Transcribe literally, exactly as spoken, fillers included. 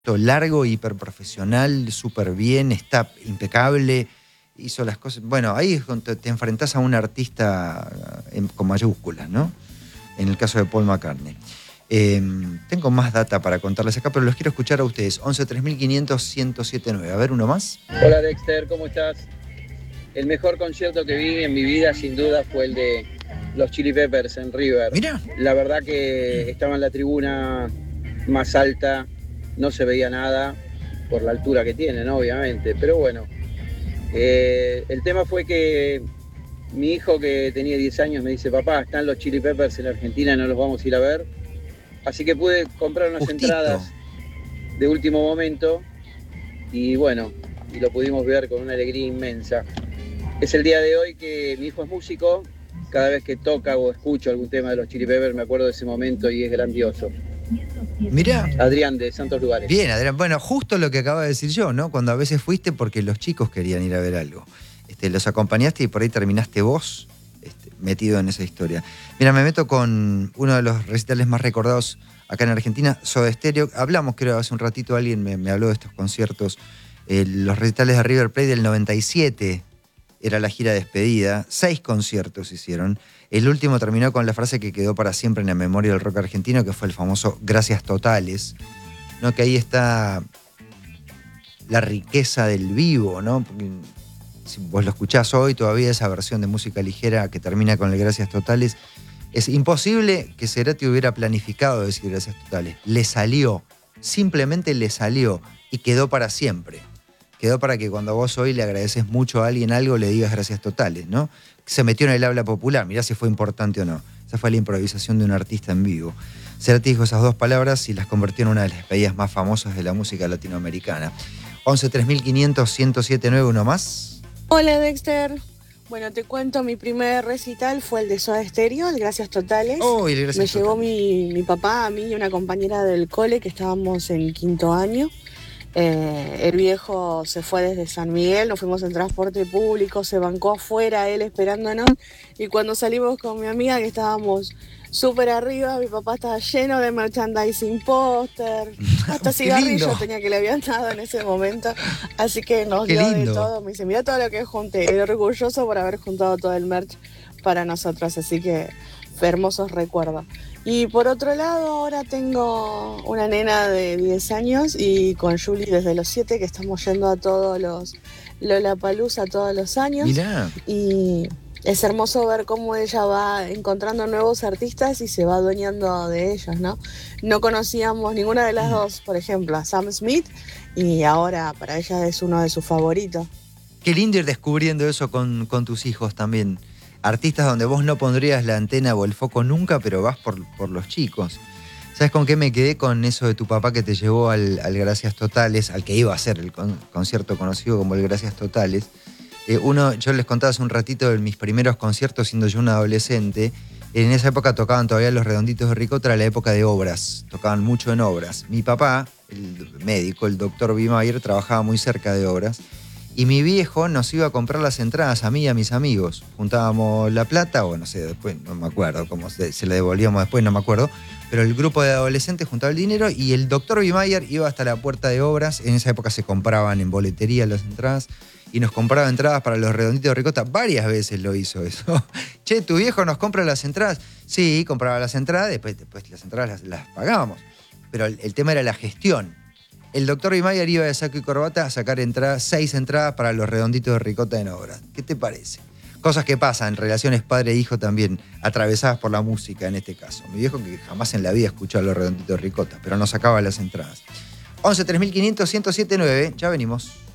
Largo, hiperprofesional, súper bien, está impecable, hizo las cosas... Bueno, ahí es cuando te enfrentás a un artista en, con mayúsculas, ¿no? En el caso de Paul McCartney. Eh, tengo más data para contarles acá, pero los quiero escuchar a ustedes. once tres mil quinientos, ciento siete nueve. A ver, uno más. Hola Dexter, ¿cómo estás? El mejor concierto que vi en mi vida, sin duda, fue el de los Chili Peppers en River. Mira. La verdad que estaba en la tribuna más alta, no se veía nada por la altura que tienen, ¿no? Obviamente, pero bueno. Eh, el tema fue que mi hijo, que tenía diez años, me dice: papá, están los Chili Peppers en Argentina, no los vamos a ir a ver. Así que pude comprar unas Justito. entradas de último momento y bueno, y lo pudimos ver con una alegría inmensa. Es el día de hoy que mi hijo es músico. Cada vez que toca o escucho algún tema de los Chili Peppers me acuerdo de ese momento y es grandioso. Mirá. Adrián, de Santos Lugares. Bien, Adrián. Bueno, justo lo que acaba de decir yo, ¿no? Cuando a veces fuiste porque los chicos querían ir a ver algo. Este, los acompañaste y por ahí terminaste vos este, metido en esa historia. Mira, me meto con uno de los recitales más recordados acá en Argentina, Soda Stereo. Hablamos, creo, hace un ratito alguien me, me habló de estos conciertos. Eh, los recitales de River Plate del noventa y siete era la gira de despedida. Seis conciertos hicieron. El último terminó con la frase que quedó para siempre en la memoria del rock argentino, que fue el famoso Gracias Totales, ¿no? Que ahí está la riqueza del vivo, ¿no? Porque si vos lo escuchás hoy, todavía esa versión de música ligera que termina con el Gracias Totales, es imposible que Cerati hubiera planificado decir Gracias Totales. Le salió, simplemente le salió y quedó para siempre. Quedó para que cuando vos hoy le agradeces mucho a alguien algo, le digas gracias totales, ¿no? Se metió en el habla popular, mirá si fue importante o no. Esa fue la improvisación de un artista en vivo. Cerati dijo esas dos palabras y las convirtió en una de las despedidas más famosas de la música latinoamericana. once tres mil quinientos, ciento siete nueve, uno más. Hola Dexter. Bueno, te cuento, mi primer recital fue el de Soda Stereo, el Gracias Totales. Oh, el Gracias Me llevó Totales. mi, mi papá, a mí y una compañera del cole que estábamos en quinto año. Eh, el viejo se fue desde San Miguel, nos fuimos en transporte público, se bancó afuera él esperándonos, y cuando salimos con mi amiga, que estábamos súper arriba, mi papá estaba lleno de merchandising, póster, hasta cigarrillos tenía, que le habían dado en ese momento, así que nos Qué dio lindo. de todo. Me dice: mira todo lo que junté, y orgulloso por haber juntado todo el merch para nosotros, así que hermosos recuerdos. Y por otro lado, ahora tengo una nena de diez años y con Julie desde los siete, que estamos yendo a todos los Lollapalooza todos los años. Mirá. Y es hermoso ver cómo ella va encontrando nuevos artistas y se va adueñando de ellos, ¿no? No conocíamos ninguna de las dos, por ejemplo, a Sam Smith, y ahora para ella es uno de sus favoritos. Qué lindo ir descubriendo eso con, con tus hijos también. Artistas donde vos no pondrías la antena o el foco nunca, pero vas por, por los chicos. ¿Sabes con qué me quedé? Con eso de tu papá que te llevó al, al Gracias Totales, al que iba a ser el con, concierto conocido como el Gracias Totales. Eh, uno, yo les contaba hace un ratito de mis primeros conciertos siendo yo un adolescente. En esa época tocaban todavía los Redonditos de Ricota, era la época de obras, tocaban mucho en obras. Mi papá, el médico, el doctor Bimayer, trabajaba muy cerca de obras. Y mi viejo nos iba a comprar las entradas a mí y a mis amigos. Juntábamos la plata, o no sé, después no me acuerdo cómo se, se la devolvíamos después, no me acuerdo. Pero el grupo de adolescentes juntaba el dinero y el doctor Bimayer iba hasta la puerta de obras. En esa época se compraban en boletería las entradas y nos compraba entradas para los Redonditos de Ricota. Varias veces lo hizo eso. Che, ¿tu viejo nos compra las entradas? Sí, compraba las entradas, después, después las entradas las, las pagábamos. Pero el, el tema era la gestión. El doctor Bimayer iba de saco y corbata a sacar entradas, seis entradas para los Redonditos de Ricota en obras. ¿Qué te parece? Cosas que pasan en relaciones padre-hijo también, atravesadas por la música en este caso. Mi viejo, que jamás en la vida escuchó a los Redonditos de Ricota, pero nos sacaba las entradas. once tres mil quinientos, ciento siete nueve, ya venimos.